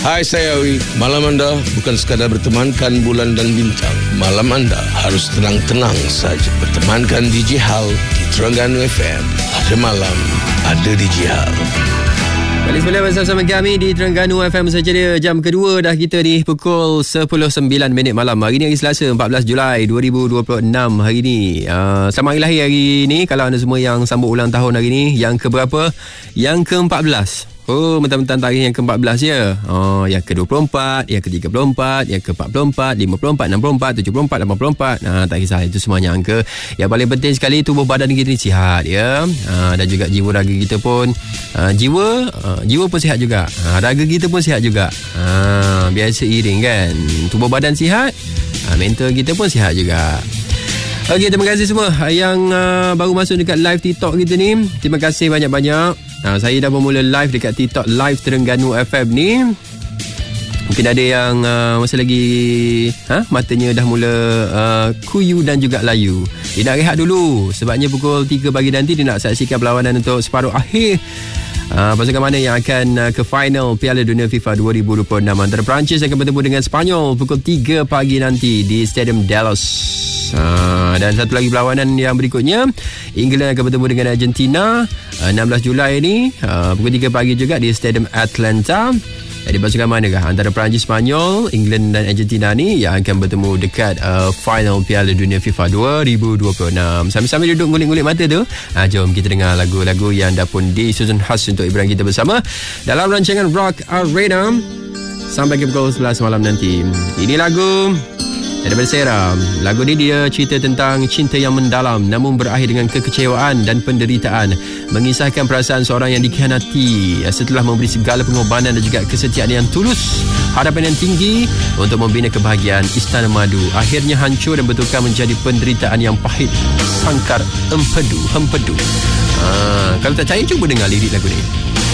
Hai, saya Awi. Malam anda bukan sekadar bertemankan bulan dan bintang. Malam anda harus tenang-tenang saja. Bertemankan DJ Hal di Terengganu FM. Ada malam, ada DJ Hal. Balik semula bersama kami di Terengganu FM saja dia. Jam kedua dah kita ni pukul 10.09 malam. Hari ni hari Selasa 14 Julai 2026 hari ni. Selamat hari lahir hari ni. Kalau anda semua yang sambut ulang tahun hari ni, yang keberapa? Yang ke-14. Oh, mentang-mentang tarikh yang ke-14 ya. Oh, yang ke-24, yang ke-34, yang ke-44, 54, 64, 74, 84. Tak kisah, itu semuanya angka. Yang paling penting sekali tubuh badan kita ni sihat ya. Dan juga jiwa raga kita pun jiwa pun sihat juga. Raga kita pun sihat juga. Biar seiring kan. Tubuh badan sihat, mental kita pun sihat juga. Okey, terima kasih semua yang baru masuk dekat live TikTok kita ni. Terima kasih banyak-banyak. Saya dah bermula live dekat TikTok Live Terengganu FM ni. Mungkin ada yang masa lagi matanya dah mula kuyu dan juga layu. Dia nak rehat dulu. Sebabnya pukul 3 pagi nanti dia nak saksikan perlawanan untuk separuh akhir pasukan mana yang akan ke final Piala Dunia FIFA 2026. Antara Perancis akan bertemu dengan Sepanyol pukul 3 pagi nanti di Stadium Delos. Dan satu lagi perlawanan yang berikutnya, England akan bertemu dengan Argentina 16 Julai ni pukul 3 pagi juga di Stadium Atlanta. Jadi pasukan manakah antara Perancis, Sepanyol, England dan Argentina ni yang akan bertemu dekat final Piala Dunia FIFA 2026. Sambil-sambil duduk ngulik-ngulik mata tu, jom kita dengar lagu-lagu yang dah pun disusun khas untuk hiburan kita bersama dalam rancangan Rock Arena sampai ke pukul 11 malam nanti. Ini lagu daripada Sera. Lagu ni dia cerita tentang cinta yang mendalam namun berakhir dengan kekecewaan dan penderitaan. Mengisahkan perasaan seorang yang dikhianati setelah memberi segala pengorbanan dan juga kesetiaan yang tulus, harapan yang tinggi untuk membina kebahagiaan. Istana Madu akhirnya hancur dan bertukar menjadi penderitaan yang pahit, sangkar, empedu. Kalau tak percaya, cuba dengar lirik lagu ni.